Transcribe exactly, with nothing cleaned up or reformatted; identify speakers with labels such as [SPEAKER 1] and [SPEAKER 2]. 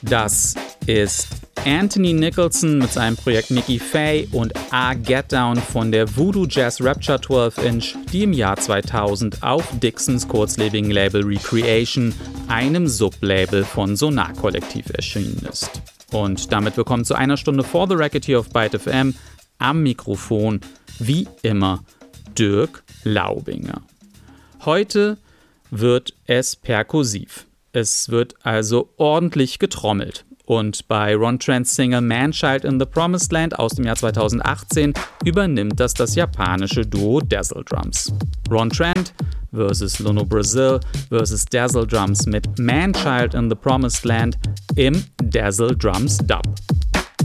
[SPEAKER 1] Das ist Anthony Nicholson mit seinem Projekt Mickey Faye und A Get Down von der Voodoo Jazz Rapture zwölf Inch, die im Jahr zweitausend auf Dixons kurzlebigen Label Recreation, einem Sublabel von Sonar Kollektiv, erschienen ist. Und damit willkommen zu einer Stunde For the Record hier auf Byte F M. Am Mikrofon, wie immer, Dirk Laubinger. Heute wird es perkussiv. Es wird also ordentlich getrommelt. Und bei Ron Trents Single Man-Child in the Promised Land aus dem Jahr zweitausendachtzehn übernimmt das das japanische Duo Dazzle Drums. Ron Trent versus Luno Brazil versus Dazzle Drums mit Man-Child in the Promised Land im Dazzle Drums Dub.